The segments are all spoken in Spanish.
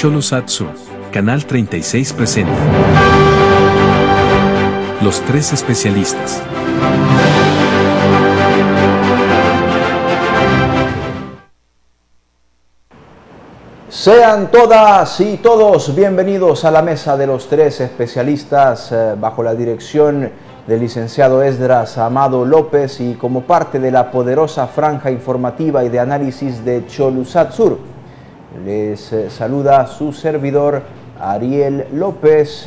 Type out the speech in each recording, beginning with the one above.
Cholosat Sur, Canal 36 presenta Los Tres Especialistas. Sean todas y todos bienvenidos a la mesa de los tres especialistas bajo la dirección del licenciado Esdras Amado López y como parte de la poderosa franja informativa y de análisis de Cholosat Sur. Les saluda su servidor Ariel López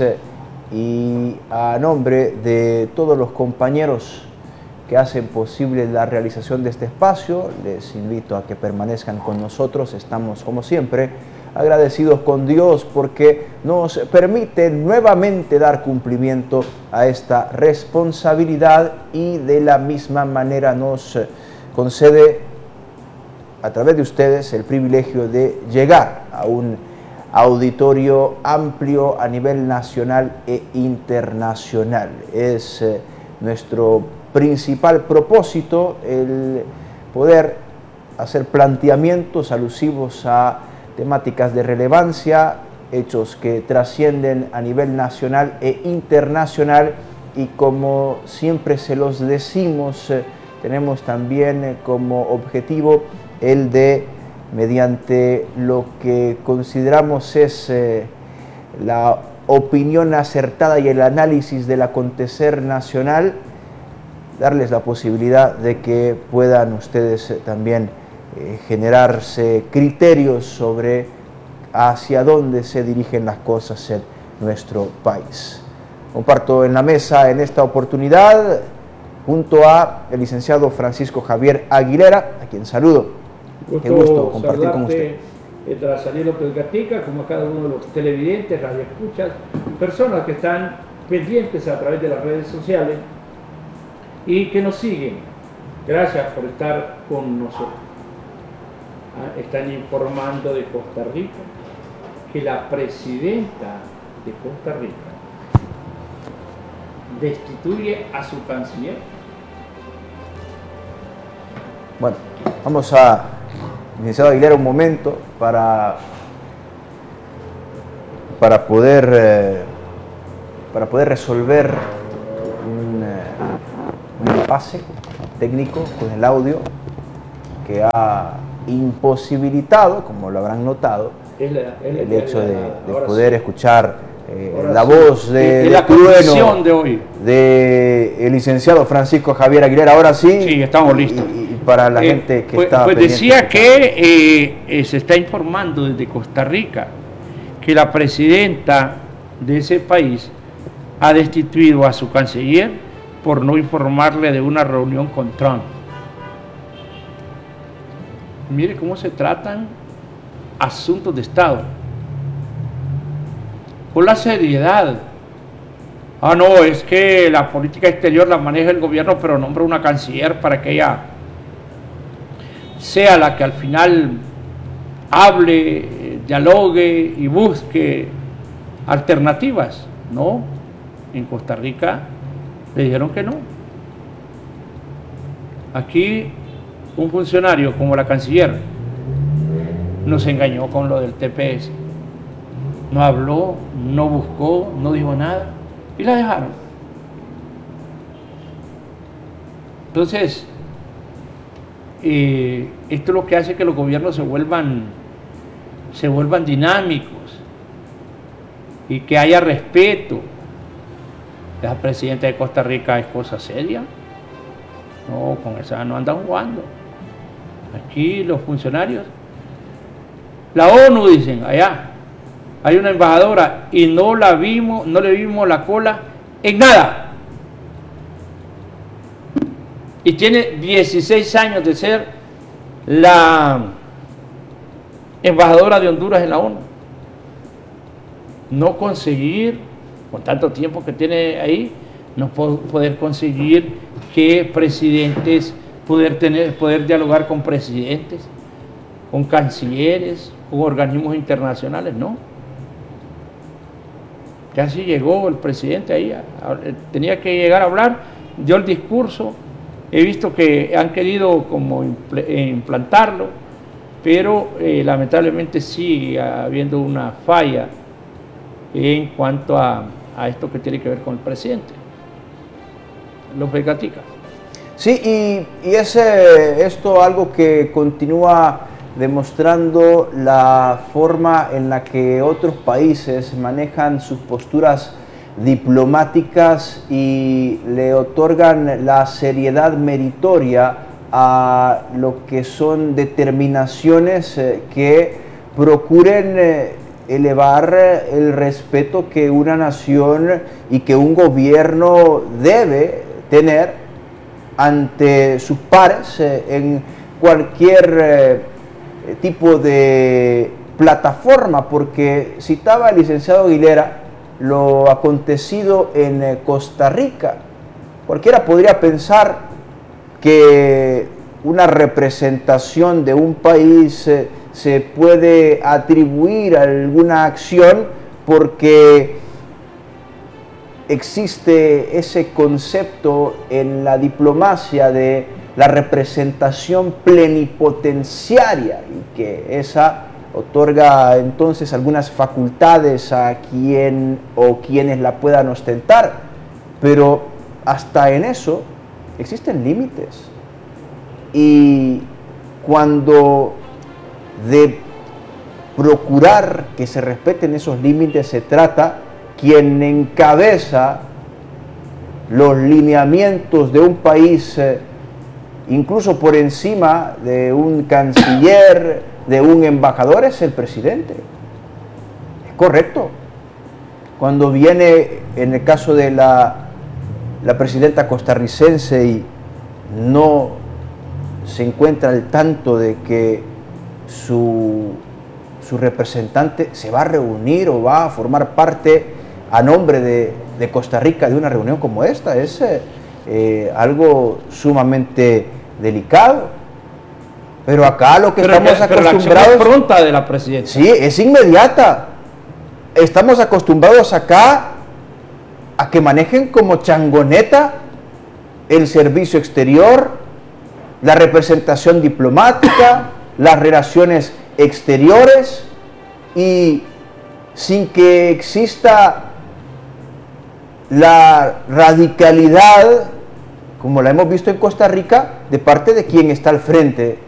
y a nombre de todos los compañeros que hacen posible la realización de este espacio, les invito a que permanezcan con nosotros. Estamos, como siempre, agradecidos con Dios porque nos permite nuevamente dar cumplimiento a esta responsabilidad y de la misma manera nos concede a través de ustedes el privilegio de llegar a un auditorio amplio a nivel nacional e internacional. Es nuestro principal propósito el poder hacer planteamientos alusivos a temáticas de relevancia, hechos que trascienden a nivel nacional e internacional y como siempre se los decimos, tenemos también como objetivo el de, mediante lo que consideramos es la opinión acertada y el análisis del acontecer nacional, darles la posibilidad de que puedan ustedes también generarse criterios sobre hacia dónde se dirigen las cosas en nuestro país. Comparto en la mesa en esta oportunidad junto a el licenciado Francisco Javier Aguilera, a quien saludo. Qué gusto compartir con usted. Tras Ariel López Gatica, como a cada uno de los televidentes, radioescuchas, personas que están pendientes a través de las redes sociales y que nos siguen. Gracias por estar con nosotros. Están informando de Costa Rica que la presidenta de Costa Rica destituye a su canciller. Bueno, vamos a, licenciado Aguilera, un momento para poder resolver un impasse técnico con el audio que ha imposibilitado, como lo habrán notado, el hecho de poder escuchar la voz de el licenciado Francisco Javier Aguilera. Ahora sí. Sí, estamos listos. Y para la gente que está pues decía que se está informando desde Costa Rica que la presidenta de ese país ha destituido a su canciller por no informarle de una reunión con Trump. Mire cómo se tratan asuntos de Estado. Con la seriedad. No, es que la política exterior la maneja el gobierno, pero nombra una canciller para que ella sea la que al final hable, dialogue y busque alternativas. No, en Costa Rica le dijeron que no. Aquí un funcionario como la canciller nos engañó con lo del TPS. No habló, no buscó, no dijo nada y la dejaron. Entonces, esto es lo que hace que los gobiernos se vuelvan dinámicos y que haya respeto. La presidenta de Costa Rica es cosa seria. No, con esa no andan jugando. Aquí los funcionarios, la ONU dicen, allá hay una embajadora y no le vimos la cola en nada. Y tiene 16 años de ser la embajadora de Honduras en la ONU. No conseguir, con tanto tiempo que tiene ahí, no poder conseguir que presidentes, poder dialogar con presidentes, con cancilleres, con organismos internacionales, no. Casi llegó el presidente ahí, tenía que llegar a hablar, dio el discurso, he visto que han querido como implantarlo, pero lamentablemente sigue habiendo una falla en cuanto a esto que tiene que ver con el presidente. López Gatica. Sí, y esto algo que continúa demostrando la forma en la que otros países manejan sus posturas diplomáticas y le otorgan la seriedad meritoria a lo que son determinaciones que procuren elevar el respeto que una nación y que un gobierno debe tener ante sus pares en cualquier tipo de plataforma, porque citaba el licenciado Aguilera lo acontecido en Costa Rica. Cualquiera podría pensar que una representación de un país se puede atribuir a alguna acción porque existe ese concepto en la diplomacia de la representación plenipotenciaria y que esa otorga entonces algunas facultades a quien o quienes la puedan ostentar, pero hasta en eso existen límites. Y cuando de procurar que se respeten esos límites se trata, quien encabeza los lineamientos de un país, incluso por encima de un canciller, de un embajador, es el presidente. Es correcto. Cuando viene, en el caso de la presidenta costarricense y no se encuentra al tanto de que su representante se va a reunir o va a formar parte a nombre de Costa Rica de una reunión como esta, es algo sumamente delicado. Pero acá lo que estamos acostumbrados... la acción es pronta de la presidenta. Sí, es inmediata. Estamos acostumbrados acá a que manejen como changoneta el servicio exterior, la representación diplomática, las relaciones exteriores, y sin que exista la radicalidad, como la hemos visto en Costa Rica, de parte de quien está al frente